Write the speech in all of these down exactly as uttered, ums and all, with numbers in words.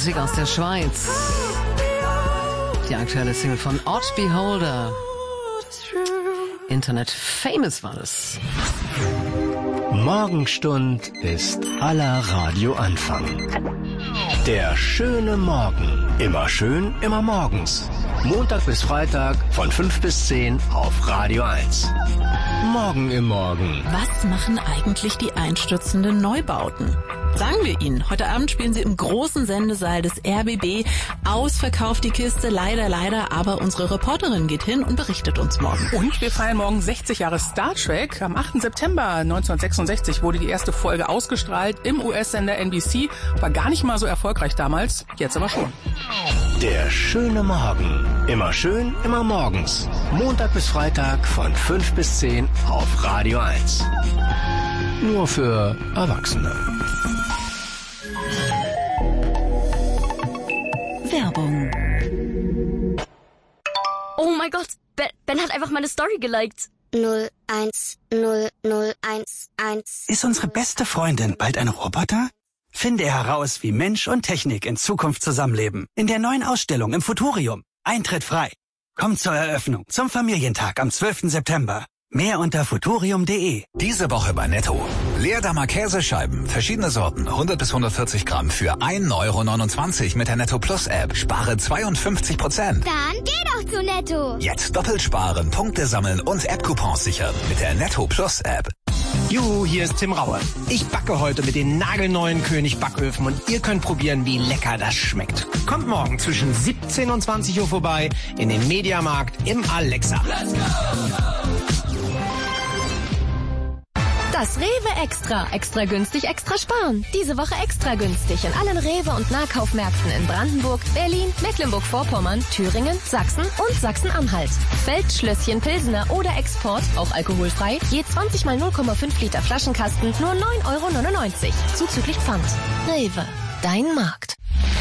Musik aus der Schweiz. Die aktuelle Single von Odd Beholder. Internet Famous war das. Morgenstund ist aller Radioanfang. Der schöne Morgen. Immer schön, immer morgens. Montag bis Freitag von fünf bis zehn auf Radio eins. Morgen im Morgen. Was machen eigentlich die einstürzenden Neubauten? Sagen wir Ihnen, heute Abend spielen sie im großen Sendesaal des R B B. Ausverkauft die Kiste, leider, leider, aber unsere Reporterin geht hin und berichtet uns morgen. Und wir feiern morgen sechzig Jahre Star Trek. Am achten September neunzehnhundertsechsundsechzig wurde die erste Folge ausgestrahlt im U S-Sender N B C. War gar nicht mal so erfolgreich damals, jetzt aber schon. Der schöne Morgen. Immer schön, immer morgens. Montag bis Freitag von fünf bis zehn auf Radio eins. Nur für Erwachsene. Werbung. Oh mein Gott, Ben, Ben hat einfach meine Story geliked. null eins null null eins eins. Ist unsere beste Freundin bald ein Roboter? Finde heraus, wie Mensch und Technik in Zukunft zusammenleben. In der neuen Ausstellung im Futurium. Eintritt frei. Kommt zur Eröffnung zum Familientag am zwölften September. Mehr unter futurium punkt de. Diese Woche bei Netto. Leerdammer Käsescheiben, verschiedene Sorten, hundert bis hundertvierzig Gramm für ein Euro neunundzwanzig mit der Netto Plus App. Spare zweiundfünfzig Prozent. Dann geh doch zu Netto. Jetzt doppelt sparen, Punkte sammeln und App-Coupons sichern mit der Netto Plus App. Juhu, hier ist Tim Raue. Ich backe heute mit den nagelneuen König Backöfen und ihr könnt probieren, wie lecker das schmeckt. Kommt morgen zwischen siebzehn und zwanzig Uhr vorbei in den Mediamarkt im Alexa. Let's go! Das Rewe Extra. Extra günstig, extra sparen. Diese Woche extra günstig in allen Rewe- und Nahkaufmärkten in Brandenburg, Berlin, Mecklenburg-Vorpommern, Thüringen, Sachsen und Sachsen-Anhalt. Feldschlösschen Pilsener oder Export, auch alkoholfrei, je zwanzig mal null Komma fünf Liter Flaschenkasten, nur neun Euro neunundneunzig. Zuzüglich Pfand. Rewe, dein Markt.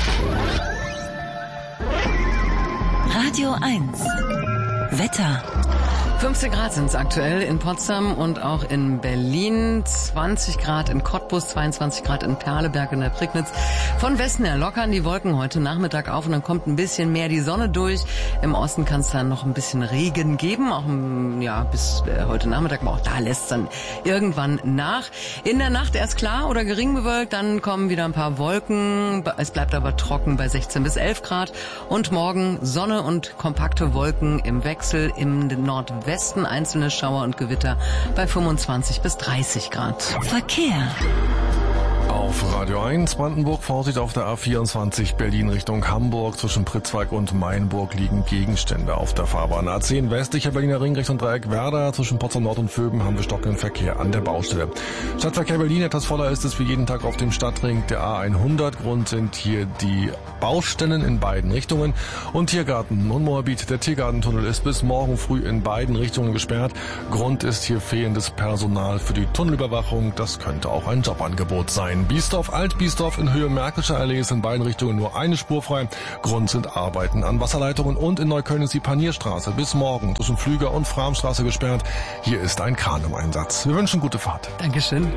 Radio eins. Wetter. fünfzehn Grad sind es aktuell in Potsdam und auch in Berlin, zwanzig Grad in Cottbus, zweiundzwanzig Grad in Perleberg in der Prignitz. Von Westen her lockern die Wolken heute Nachmittag auf und dann kommt ein bisschen mehr die Sonne durch. Im Osten kann es dann noch ein bisschen Regen geben, auch ja bis äh, heute Nachmittag, aber auch da lässt es dann irgendwann nach. In der Nacht erst klar oder gering bewölkt, dann kommen wieder ein paar Wolken. Es bleibt aber trocken bei sechzehn bis elf Grad und morgen Sonne und kompakte Wolken im Wechsel im Nordwesten. Westen einzelne Schauer und Gewitter bei fünfundzwanzig bis dreißig Grad. Verkehr. Auf Radio eins Brandenburg Vorsicht auf der A vierundzwanzig Berlin Richtung Hamburg. Zwischen Pritzwalk und Mainburg liegen Gegenstände auf der Fahrbahn. A zehn westlicher Berliner Ring Richtung Dreieck Werder. Zwischen Potsdam Nord und Vöben haben wir stockenden Verkehr an der Baustelle. Stadtverkehr Berlin etwas voller ist es wie jeden Tag auf dem Stadtring der A hundert. Grund sind hier die Baustellen in beiden Richtungen. Und Tiergarten und Moabit. Der Tiergartentunnel ist bis morgen früh in beiden Richtungen gesperrt. Grund ist hier fehlendes Personal für die Tunnelüberwachung. Das könnte auch ein Jobangebot sein. Biesdorf, Alt-Biesdorf in Höhe Märkischer Allee ist in beiden Richtungen nur eine Spur frei. Grund sind Arbeiten an Wasserleitungen und in Neukölln ist die Panierstraße bis morgen zwischen Flüger und Framstraße gesperrt. Hier ist ein Kran im Einsatz. Wir wünschen gute Fahrt. Dankeschön.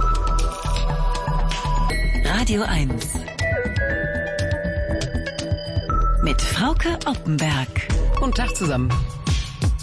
Radio eins. Mit Frauke Oppenberg. Guten Tag zusammen.